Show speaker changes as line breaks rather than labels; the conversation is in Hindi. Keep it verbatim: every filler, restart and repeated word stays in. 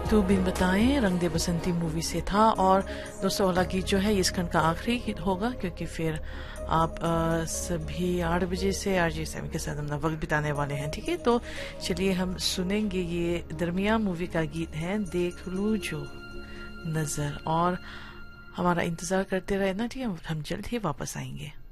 तू बिन बताएं रंग दे बसंती मूवी से था। और दोस्तों वाला गीत जो है इस खंड का आखिरी गीत होगा, क्योंकि फिर आप आ, सभी आठ बजे से आर जे सैम के साथ अपना वक्त बिताने वाले हैं। ठीक है, तो चलिए हम सुनेंगे, ये दरमिया मूवी का गीत है, देख लूं जो नजर। और हमारा इंतजार करते रहे ना, ठीक है, हम जल्द ही वापस आएंगे।